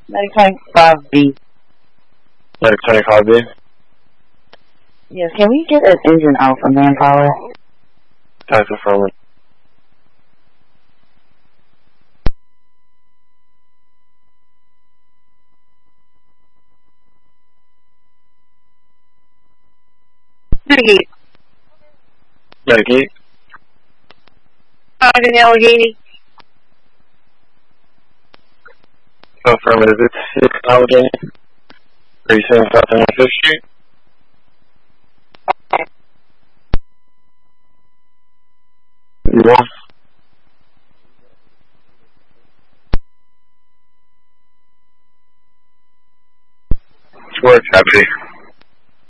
925B. 925B? Yes, can we get an engine out for manpower? That's affirmative. Medicaid. Medicaid? In Allegheny. Affirmative. It's 6 Allegheny. Are you saying South and 5th Street? You want? Works, happy.